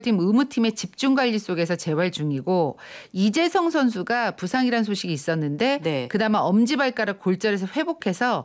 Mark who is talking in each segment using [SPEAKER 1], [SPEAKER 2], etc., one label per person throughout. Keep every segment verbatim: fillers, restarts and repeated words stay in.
[SPEAKER 1] 팀 의무팀의 집중관리 속에서 재활 중이고 이재성 선수가 부상이란 소식이 있었는데
[SPEAKER 2] 네.
[SPEAKER 1] 그나마 엄지발가락 골절에서 회복해서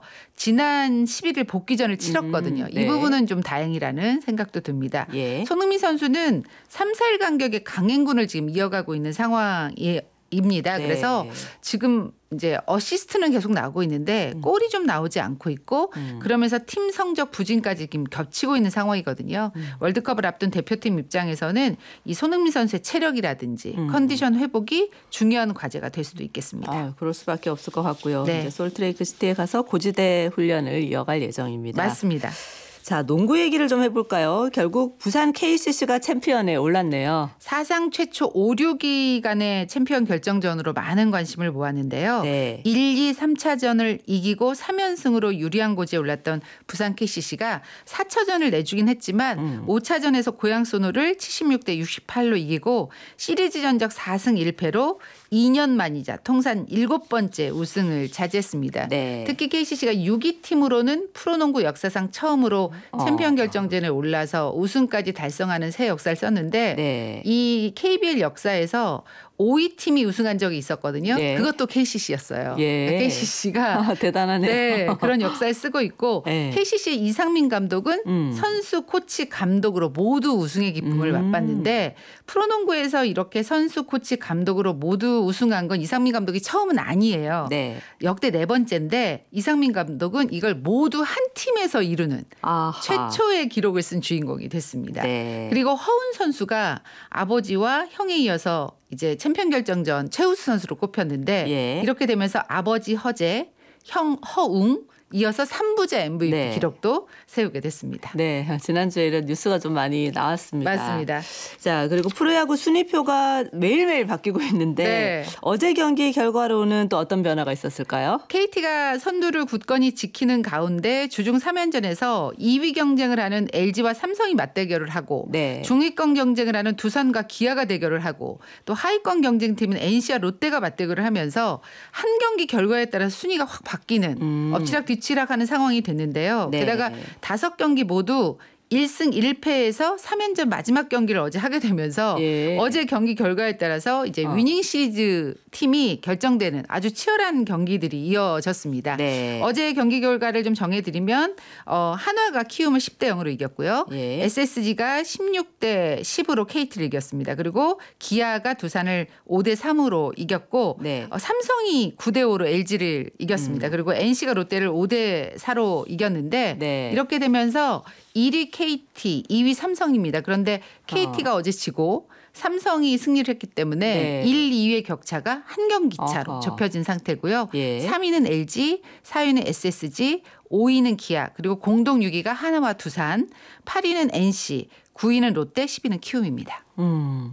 [SPEAKER 1] 지난 십일 일 복귀전을 치렀거든요.
[SPEAKER 2] 음, 네.
[SPEAKER 1] 이 부분은 좀 다행이라는 생각도 듭니다.
[SPEAKER 2] 예.
[SPEAKER 1] 손흥민 선수는 삼, 사 일 간격의 강행군을 지금 이어가고 있는 상황이 입니다.
[SPEAKER 2] 네.
[SPEAKER 1] 그래서 지금 이제 어시스트는 계속 나오고 있는데 골이 좀 나오지 않고 있고
[SPEAKER 2] 음.
[SPEAKER 1] 그러면서 팀 성적 부진까지 지금 겹치고 있는 상황이거든요.
[SPEAKER 2] 음.
[SPEAKER 1] 월드컵을 앞둔 대표팀 입장에서는 이 손흥민 선수의 체력이라든지
[SPEAKER 2] 음.
[SPEAKER 1] 컨디션 회복이 중요한 과제가 될 수도 있겠습니다.
[SPEAKER 2] 아, 그럴 수밖에 없을 것 같고요.
[SPEAKER 1] 네.
[SPEAKER 2] 이제 솔트레이크 시티에 가서 고지대 훈련을 이어갈 예정입니다.
[SPEAKER 1] 맞습니다.
[SPEAKER 2] 자, 농구 얘기를 좀 해볼까요? 결국 부산 케이씨씨가 챔피언에 올랐네요.
[SPEAKER 1] 사상 최초 오, 육 위 간의 챔피언 결정전으로 많은 관심을 모았는데요.
[SPEAKER 2] 네.
[SPEAKER 1] 일, 이, 삼 차전을 이기고 삼 연승으로 유리한 고지에 올랐던 부산 케이씨씨가 사 차전을 내주긴 했지만
[SPEAKER 2] 음.
[SPEAKER 1] 오 차전에서 고양 소노를 칠십육 대 육십팔로 이기고 시리즈 전적 사 승 일 패로 이 년 만이자 통산 일곱 번째 우승을 차지했습니다.
[SPEAKER 2] 네.
[SPEAKER 1] 특히 케이씨씨가 육 위 팀으로는 프로농구 역사상 처음으로 챔피언
[SPEAKER 2] 어.
[SPEAKER 1] 결정전에 올라서 우승까지 달성하는 새 역사를 썼는데
[SPEAKER 2] 네.
[SPEAKER 1] 이 케이비엘 역사에서 오 위 팀이 우승한 적이 있었거든요.
[SPEAKER 2] 네.
[SPEAKER 1] 그것도 케이씨씨였어요.
[SPEAKER 2] 예.
[SPEAKER 1] 케이씨씨가
[SPEAKER 2] 아, 대단하네요.
[SPEAKER 1] 네, 그런 역사를 쓰고 있고
[SPEAKER 2] 네.
[SPEAKER 1] 케이씨씨의 이상민 감독은
[SPEAKER 2] 음.
[SPEAKER 1] 선수, 코치, 감독으로 모두 우승의 기쁨을
[SPEAKER 2] 음.
[SPEAKER 1] 맛봤는데 프로농구에서 이렇게 선수, 코치, 감독으로 모두 우승한 건 이상민 감독이 처음은 아니에요.
[SPEAKER 2] 네.
[SPEAKER 1] 역대 네 번째인데 이상민 감독은 이걸 모두 한 팀에서 이루는
[SPEAKER 2] 아하.
[SPEAKER 1] 최초의 기록을 쓴 주인공이 됐습니다.
[SPEAKER 2] 네.
[SPEAKER 1] 그리고 허운 선수가 아버지와 형에 이어서 이제 챔피언 결정전 최우수 선수로 꼽혔는데
[SPEAKER 2] 예.
[SPEAKER 1] 이렇게 되면서 아버지 허재, 형 허웅 이어서 삼 부제 엠브이피
[SPEAKER 2] 네.
[SPEAKER 1] 기록도 세우게 됐습니다.
[SPEAKER 2] 네, 지난주에 이런 뉴스가 좀 많이 나왔습니다.
[SPEAKER 1] 맞습니다.
[SPEAKER 2] 자, 그리고 프로야구 순위표가 매일매일 바뀌고 있는데
[SPEAKER 1] 네.
[SPEAKER 2] 어제 경기 결과로는 또 어떤 변화가 있었을까요?
[SPEAKER 1] 케이티가 선두를 굳건히 지키는 가운데 주중 삼 연전에서 이 위 경쟁을 하는 엘지와 삼성이 맞대결을 하고
[SPEAKER 2] 네.
[SPEAKER 1] 중위권 경쟁을 하는 두산과 기아가 대결을 하고 또 하위권 경쟁팀은 엔씨와 롯데가 맞대결을 하면서 한 경기 결과에 따라 순위가 확 바뀌는
[SPEAKER 2] 음.
[SPEAKER 1] 엎치락 뒤치락하는 상황이 됐는데요.
[SPEAKER 2] 네.
[SPEAKER 1] 게다가 다섯 경기 모두 일 승 일 패에서 삼 연전 마지막 경기를 어제 하게 되면서
[SPEAKER 2] 예.
[SPEAKER 1] 어제 경기 결과에 따라서 이제
[SPEAKER 2] 어.
[SPEAKER 1] 위닝 시리즈 팀이 결정되는 아주 치열한 경기들이 이어졌습니다.
[SPEAKER 2] 네.
[SPEAKER 1] 어제 경기 결과를 좀 정해드리면 어, 한화가 키움을 십 대 영으로 이겼고요.
[SPEAKER 2] 예.
[SPEAKER 1] 에스에스지가 십육 대 십으로 케이티를 이겼습니다. 그리고 기아가 두산을 오 대 삼으로 이겼고
[SPEAKER 2] 네.
[SPEAKER 1] 어, 삼성이 구 대 오로 엘지를 이겼습니다.
[SPEAKER 2] 음.
[SPEAKER 1] 그리고 엔씨가 롯데를 오 대 사로 이겼는데
[SPEAKER 2] 네.
[SPEAKER 1] 이렇게 되면서 일 위 케이티, 이 위 삼성입니다. 그런데 케이티가 어. 어제 지고 삼성이 승리를 했기 때문에
[SPEAKER 2] 네.
[SPEAKER 1] 일, 이 위의 격차가 한 경기 차로
[SPEAKER 2] 어허.
[SPEAKER 1] 좁혀진 상태고요.
[SPEAKER 2] 예.
[SPEAKER 1] 삼 위는 엘지, 사 위는 에스에스지, 오 위는 기아, 그리고 공동 육 위가 하나와 두산, 팔 위는 엔씨, 구 위는 롯데, 십 위는 키움입니다.
[SPEAKER 2] 음.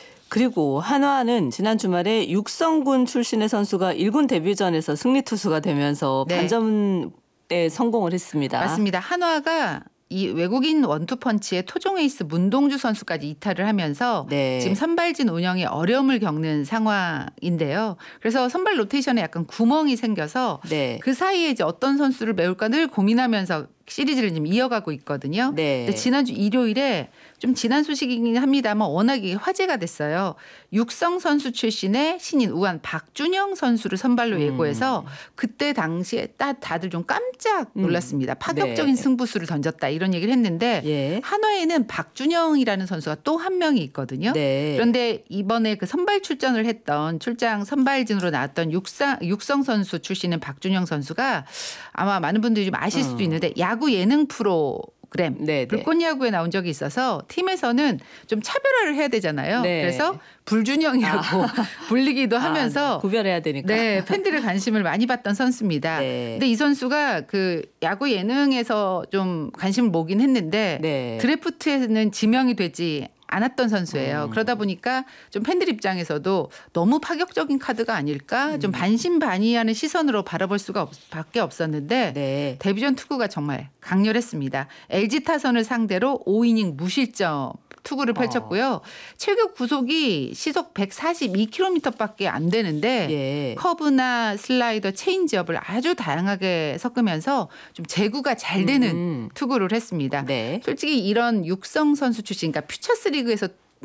[SPEAKER 2] 그리고 한화는 지난 주말에 육성군 출신의 선수가 일 군 데뷔전에서 승리 투수가 되면서
[SPEAKER 1] 네.
[SPEAKER 2] 반전에 성공을 했습니다.
[SPEAKER 1] 맞습니다. 한화가 이 외국인 원투펀치의 토종 에이스 문동주 선수까지 이탈을 하면서
[SPEAKER 2] 네.
[SPEAKER 1] 지금 선발진 운영에 어려움을 겪는 상황인데요. 그래서 선발 로테이션에 약간 구멍이 생겨서
[SPEAKER 2] 네.
[SPEAKER 1] 그 사이에 이제 어떤 선수를 메울까 늘 고민하면서 시리즈를 지금 이어가고 있거든요.
[SPEAKER 2] 네.
[SPEAKER 1] 근데 지난주 일요일에 좀 지난 소식이긴 합니다만 워낙에 화제가 됐어요. 육성 선수 출신의 신인 우한 박준영 선수를 선발로 예고해서
[SPEAKER 2] 음.
[SPEAKER 1] 그때 당시에 다, 다들 좀 깜짝 놀랐습니다.
[SPEAKER 2] 음.
[SPEAKER 1] 파격적인
[SPEAKER 2] 네.
[SPEAKER 1] 승부수를 던졌다 이런 얘기를 했는데
[SPEAKER 2] 예.
[SPEAKER 1] 한화에는 박준영이라는 선수가 또 한 명이 있거든요.
[SPEAKER 2] 네.
[SPEAKER 1] 그런데 이번에 그 선발 출전을 했던 출장 선발진으로 나왔던 육상, 육성 선수 출신인 박준영 선수가 아마 많은 분들이 좀 아실 수도
[SPEAKER 2] 음.
[SPEAKER 1] 있는데 야구 예능 프로 그램
[SPEAKER 2] 네네.
[SPEAKER 1] 불꽃 야구에 나온 적이 있어서 팀에서는 좀 차별화를 해야 되잖아요.
[SPEAKER 2] 네.
[SPEAKER 1] 그래서 불준영이라고
[SPEAKER 2] 아.
[SPEAKER 1] 불리기도 하면서
[SPEAKER 2] 아, 네. 구별해야 되니까.
[SPEAKER 1] 네, 팬들의 관심을 많이 받던 선수입니다.
[SPEAKER 2] 네.
[SPEAKER 1] 근데 이 선수가 그 야구 예능에서 좀 관심을 모긴 했는데
[SPEAKER 2] 네.
[SPEAKER 1] 드래프트에는 지명이 되지 않았던 선수예요.
[SPEAKER 2] 음.
[SPEAKER 1] 그러다 보니까 좀 팬들 입장에서도 너무 파격적인 카드가 아닐까
[SPEAKER 2] 음.
[SPEAKER 1] 좀 반신반의하는 시선으로 바라볼 수가 없, 밖에 없었는데
[SPEAKER 2] 네.
[SPEAKER 1] 데뷔전 투구가 정말 강렬했습니다. 엘지 타선을 상대로 오 이닝 무실점 투구를 펼쳤고요. 최고 구속이 시속 백사십이 킬로미터밖에 안 되는데
[SPEAKER 2] 예.
[SPEAKER 1] 커브나 슬라이더, 체인지업을 아주 다양하게 섞으면서 좀 제구가 잘 되는
[SPEAKER 2] 음.
[SPEAKER 1] 투구를 했습니다.
[SPEAKER 2] 네.
[SPEAKER 1] 솔직히 이런 육성 선수 출신, 그러니까 퓨처스리그에서